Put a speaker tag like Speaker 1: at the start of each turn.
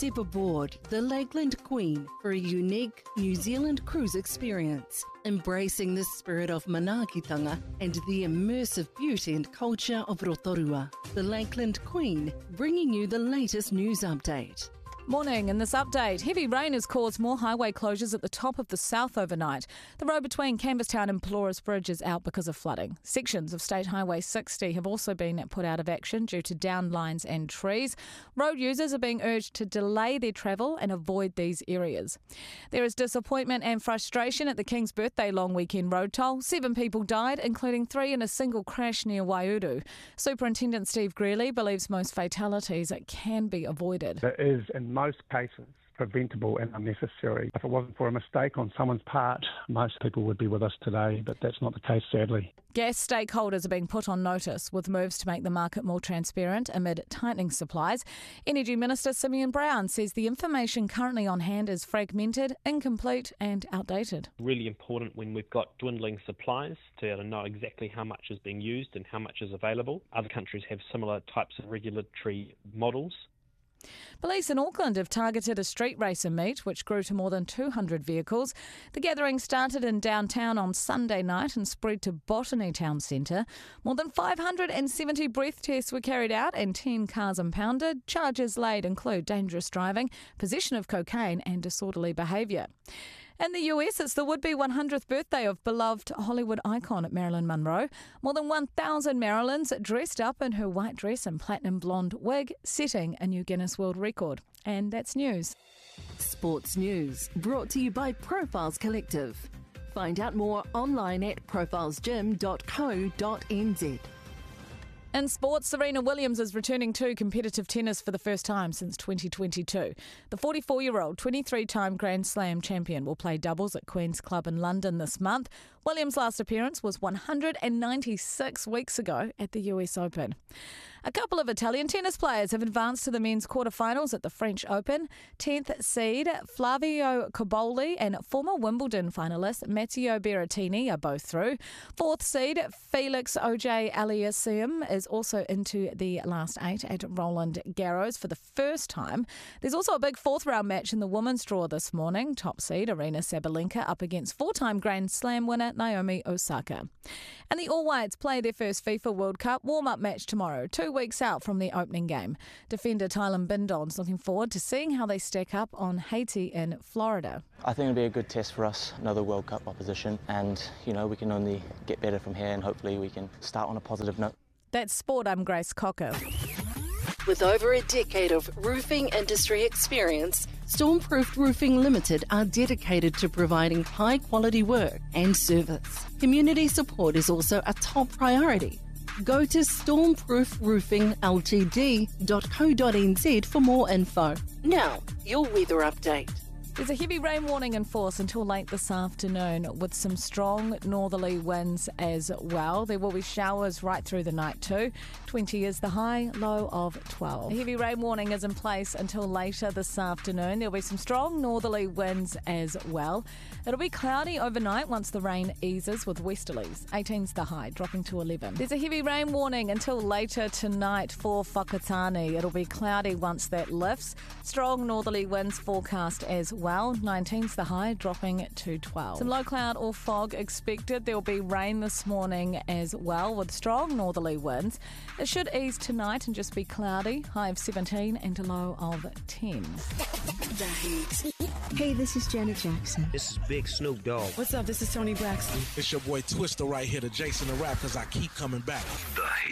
Speaker 1: Step aboard the Lakeland Queen for a unique New Zealand cruise experience, embracing the spirit of manaakitanga and the immersive beauty and culture of Rotorua. The Lakeland Queen, bringing you the latest news update.
Speaker 2: Morning. In this update, heavy rain has caused more highway closures at the top of the south overnight. The road between Camberstown and Pelorus Bridge is out because of flooding. Sections of State Highway 60 have also been put out of action due to downed lines and trees. Road users are being urged to delay their travel and avoid these areas. There is disappointment and frustration at the King's Birthday long weekend road toll. 7 people died, including 3 in a single crash near Waiuru. Superintendent Steve Greeley believes most fatalities can be avoided.
Speaker 3: It is, in most cases, preventable and unnecessary. If it wasn't for a mistake on someone's part, most people would be with us today, but that's not the case, sadly.
Speaker 2: Gas stakeholders are being put on notice with moves to make the market more transparent amid tightening supplies. Energy Minister Simeon Brown says the information currently on hand is fragmented, incomplete and outdated.
Speaker 4: Really important when we've got dwindling supplies to be able to know exactly how much is being used and how much is available. Other countries have similar types of regulatory models.
Speaker 2: Police in Auckland have targeted a street racer meet, which grew to more than 200 vehicles. The gathering started in downtown on Sunday night and spread to Botany Town Centre. More than 570 breath tests were carried out and 10 cars impounded. Charges laid include dangerous driving, possession of cocaine and disorderly behaviour. In the US, it's the would-be 100th birthday of beloved Hollywood icon Marilyn Monroe. More than 1,000 Marilyns dressed up in her white dress and platinum blonde wig, setting a new Guinness World Record. And that's news.
Speaker 1: Sports news, brought to you by Profiles Collective. Find out more online at profilesgym.co.nz.
Speaker 2: In sports, Serena Williams is returning to competitive tennis for the first time since 2022. The 44-year-old 23-time Grand Slam champion will play doubles at Queen's Club in London this month. Williams' last appearance was 196 weeks ago at the US Open. A couple of Italian tennis players have advanced to the men's quarterfinals at the French Open. 10th seed Flavio Cobolli and former Wimbledon finalist Matteo Berrettini are both through. 4th seed Felix Auger-Aliassime is also into the last 8 at Roland Garros for the first time. There's also a big 4th round match in the women's draw this morning. Top seed Aryna Sabalenka up against 4-time Grand Slam winner Naomi Osaka. And the All Whites play their first FIFA World Cup warm-up match tomorrow, 2 weeks out from the opening game. Defender Tylen Bindon's looking forward to seeing how they stack up on Haiti in Florida.
Speaker 5: I think it'll be a good test for us, another World Cup opposition, and we can only get better from here and hopefully we can start on a positive note.
Speaker 2: That's sport. I'm Grace Cocker.
Speaker 1: With over a decade of roofing industry experience, Stormproof Roofing Limited are dedicated to providing high-quality work and service. Community support is also a top priority. Go to stormproofroofingltd.co.nz for more info. Now, your weather update.
Speaker 2: There's a heavy rain warning in force until late this afternoon with some strong northerly winds as well. There will be showers right through the night too. 20 is the high, low of 12. A heavy rain warning is in place until later this afternoon. There'll be some strong northerly winds as well. It'll be cloudy overnight once the rain eases with westerlies. 18's the high, dropping to 11. There's a heavy rain warning until later tonight for Whakatane. It'll be cloudy once that lifts. Strong northerly winds forecast as well. 19's the high, dropping to 12. Some low cloud or fog expected. There will be rain this morning as well with strong northerly winds. It should ease tonight and just be cloudy. High of 17 and a low of 10.
Speaker 6: The Heat.
Speaker 7: Hey, this is Janet Jackson.
Speaker 8: This is Big Snoop Dogg.
Speaker 6: What's up? This is Tony Braxton.
Speaker 9: It's your boy Twister right here, the Jason the Rap, because I keep coming back.
Speaker 8: The Heat.